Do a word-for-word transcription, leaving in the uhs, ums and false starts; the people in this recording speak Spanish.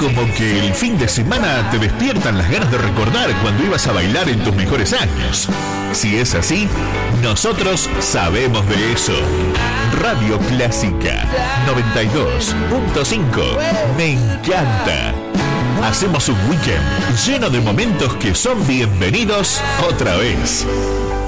como que el fin de semana te despiertan las ganas de recordar cuando ibas a bailar en tus mejores años. Si es así, nosotros sabemos de eso. Radio Clásica noventa y dos punto cinco. Me encanta. Hacemos un weekend lleno de momentos que son bienvenidos otra vez.